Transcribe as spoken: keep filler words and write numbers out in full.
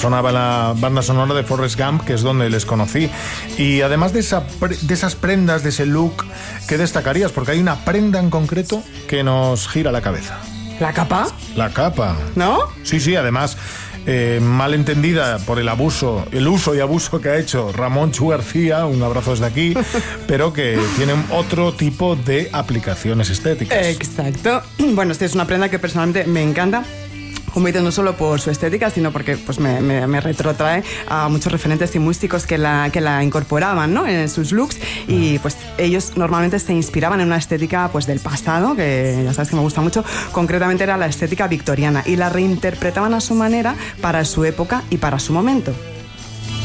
sonaba la banda sonora de Forrest Gump, que es donde les conocí. Y además de, esa, de esas prendas, de ese look, ¿qué destacarías? Porque hay una prenda en concreto que nos gira la cabeza. ¿La capa? La capa. ¿No? Sí, sí, además... Eh, mal entendida por el abuso, el uso y abuso que ha hecho Ramón Chu García, un abrazo desde aquí, pero que tiene otro tipo de aplicaciones estéticas. Exacto. Bueno, esta es una prenda que personalmente me encanta. Como dices, no solo por su estética, sino porque pues, me, me, me retrotrae a muchos referentes músicos que la, que la incorporaban, ¿no?, en sus looks, y pues ellos normalmente se inspiraban en una estética pues, del pasado, que ya sabes que me gusta mucho, concretamente era la estética victoriana, y la reinterpretaban a su manera para su época y para su momento.